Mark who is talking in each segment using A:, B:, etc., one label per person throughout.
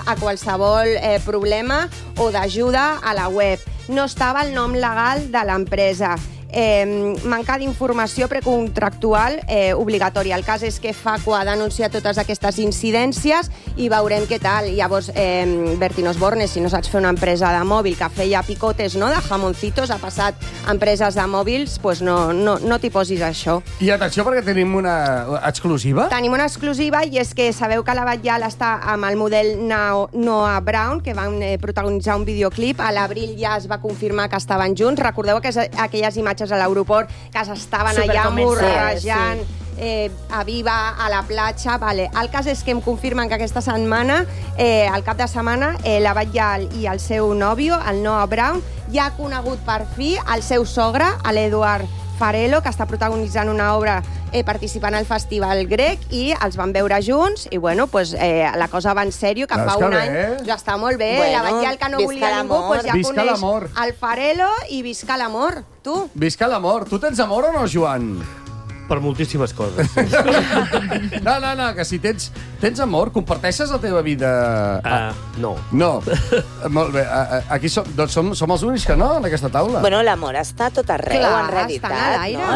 A: a qualsevol problema o d'ajuda a la web. No estava el nom legal de l'empresa. Manca d'informació precontractual obligatòria. El cas és que Facua ha denunciat totes aquestes incidències i veurem què tal. Llavors, Bertín Osborne, si no saps fer una empresa de mòbil que feia picotes, no, de jamoncitos, ha passat a empreses de mòbils, doncs no t'hi posis això.
B: I atenció, perquè tenim una exclusiva.
A: Tenim una exclusiva i és que sabeu que la Batllal està amb el model Noah Brown, que van protagonitzar un videoclip. A l'abril ja es va confirmar que estaven junts. Recordeu aquelles imatges a l'aeroport que s'estaven allà morrejant a Viva, a la platja. Vale. El cas és que em confirmen que aquesta setmana, al cap de setmana, la Batllal i el seu nòvio, el Noah Brown, ja ha conegut per fi el seu sogre, l'Eduard Farelo, que està protagonitzant una obra participant al Festival Grec, i els van veure junts, i bueno, pues, la cosa va en sèrio, que fa un any ja està molt bé. Bueno, la Batllal, que no volia ningú, pues ja coneix el Farelo, i visca l'amor, tu.
B: Visca l'amor. Tu tens amor o no, Joan?
C: Per moltíssimes coses.
B: No, que si tens amor, comparteixes la teva vida...
C: No.
B: No. Molt bé. Aquí som els únics que no, en aquesta taula.
D: Bueno, l'amor està tot arreu, en realitat.
A: Està a l'aire.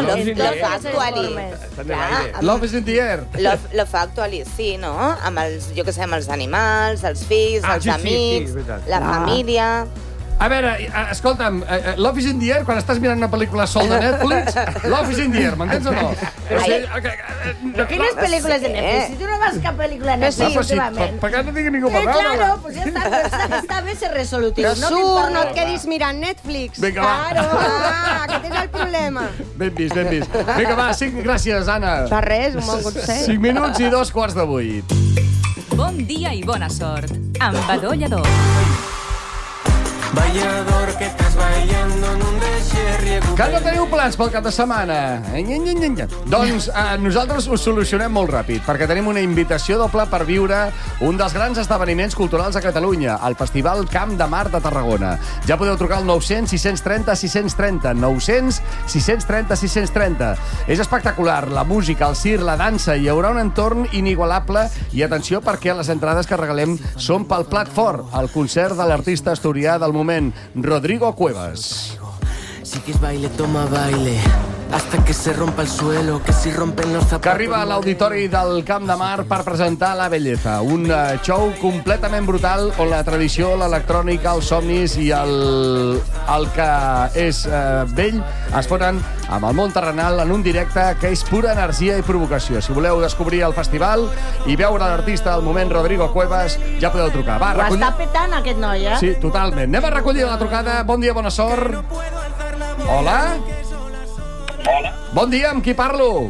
B: Love is in the air.
D: Love actually, sí, no? Amb els, jo què sé, amb els animals, els fills, els amics, la família...
B: A veure, escolta'm, Love is in the air, quan estàs mirant una pel·lícula sol de Netflix, Love is in the air, m'entens o no?
E: Però quines pel·lícules de Netflix? Si tu no vas cap pel·lícula de Netflix últimament...
B: Per què no digui ningú per veure?
E: Claro, pues ja està bé ser resolutiu.
A: Que surt, no et quedis mirant Netflix.
B: Vinga, va.
A: Claro, aquest és el problema.
B: Ben vist. Vinga, va, gràcies, Anna.
A: De res, un bon consell.
B: 5 minuts i 2:15.
F: Bon dia i bona sort amb Badó Lledó.
G: Ballador que estás bailando en un desierto.
B: Que no teniu plans pel cap de setmana? Doncs nosaltres ho solucionem molt ràpid, perquè tenim una invitació doble per viure un dels grans esdeveniments culturals a Catalunya, el Festival Camp de Mar de Tarragona. Ja podeu trucar al 900 630 630, 900 630 630. És espectacular, la música, el circ, la dansa, hi haurà un entorn inigualable, i atenció perquè les entrades que regalem són pel plat fort, el concert de l'artista asturià del moment, Rodrigo Cuevas.
G: Si quieres baile, toma baile. Hasta que se rompa el suelo, que si rompen los zapatos...
B: Que arriba a l'auditori del Camp de Mar per presentar La Belleza, un show completament brutal on la tradició, l'electrònica, els somnis i el que és vell es foren amb el món terrenal en un directe que és pura energia i provocació. Si voleu descobrir el festival i veure l'artista del moment, Rodrigo Cuevas, ja podeu trucar. Va,
E: Ho està petant aquest noi, eh?
B: Sí, totalment. Anem a recollir la trucada. Bon dia, bona sort. Hola?
H: Hola.
B: Bon dia, amb qui parlo?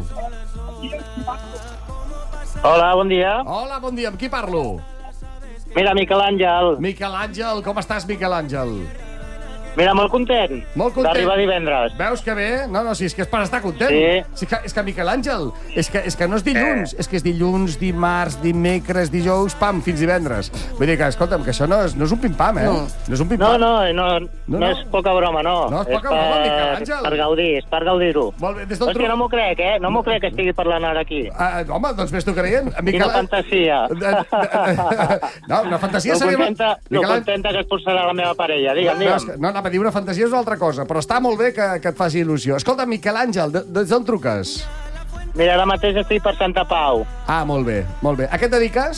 H: Hola, bon dia.
B: Hola, bon dia, amb qui parlo?
H: Mira, Miquel Àngel.
B: Miquel Àngel, com estàs, Miquel Àngel?
H: Mira, molt content.
B: Molt content.
H: D'arribar divendres.
B: Veus que bé? No, sí, és que és per estar content.
H: Sí.
B: És que Miquel Àngel, és que no és dilluns, és que és dilluns, dimarts, dimecres, dijous, pam, fins divendres. Vull dir que, escolta'm, que això no és un pim-pam, eh? No és un pim-pam.
H: No és poca broma, no.
B: No és poca broma, Miquel Àngel.
H: Per gaudir, és per gaudir-ho.
B: Molt bé,
H: És que no m'ho crec, eh? No m'ho crec que estigui parlant ara aquí.
B: Home, doncs vés tu creient.
H: Quina fantasia.
B: No, una fantasia seria...
H: Lo contenta que es posarà la meva parella. Digue'm.
B: No, anava a dir una fantasia és una altra cosa, però està molt bé que et faci il·lusió. Escolta, Miquel Àngel, des d'on truques?
H: Mira, ara mateix estic per Santa Pau.
B: Ah, molt bé, molt bé. A què et dediques?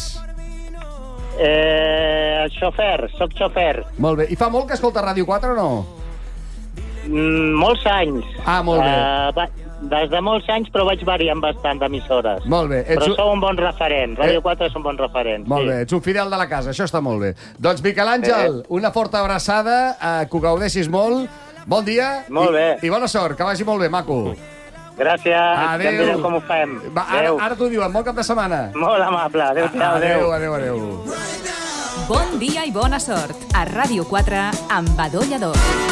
H: Xofer, soc xofer.
B: Molt bé. I fa molt que escolta Ràdio 4 o no?
H: Molts anys.
B: Ah, molt bé.
H: Des de molts anys, però vaig variant bastant d'emissores.
B: Molt bé.
H: Però sou un bon referent. Ràdio 4 és un bon referent.
B: Molt bé, ets un fidel de la casa, això està molt bé. Doncs, Miquel Àngel, una forta abraçada, que ho gaudeixis molt. Bon dia.
H: Molt bé.
B: I bona sort, que vagi molt bé, maco.
H: Gràcies.
B: Adéu.
H: Ja em direu com ho fem.
B: Ara t'ho diuen, bon cap de setmana.
H: Molt amable. Adéu.
B: Adéu.
F: Bon dia i bona sort a Ràdio 4 amb Badó Lledó.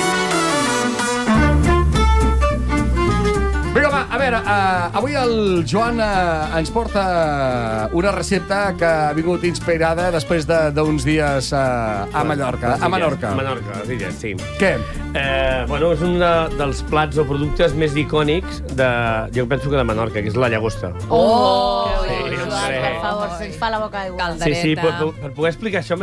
B: Vinga, va, a veure, avui el Joan ens porta una recepta que ha vingut inspirada després d'uns dies a Mallorca. A Menorca.
C: A Menorca, les illes, sí.
B: Què?
C: Bueno, és un dels plats o productes més icònics jo penso que de Menorca, que és la llagosta.
E: Oh!
C: Sí,
E: Joan, per favor, se'ns fa la boca d'aigua.
C: Sí, per poder explicar això